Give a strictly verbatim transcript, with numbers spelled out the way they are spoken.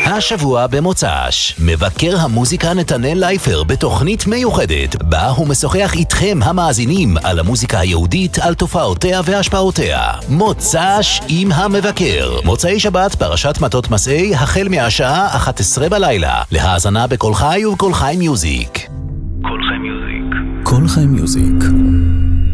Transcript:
השבוע במוצ"ש, מבקר המוזיקה נתנאל לייפר בתוכנית מיוחדת, בה הוא משוחח איתכם המאזינים על המוזיקה היהודית, על תופעותיה והשפעותיה. מוצ"ש עם המבקר. מוצאי שבת פרשת מטות מסעי החל מהשעה אחת עשרה בלילה. להאזנה בכל חי ובכל חי מיוזיק. כל חי מיוזיק. כל חי מיוזיק.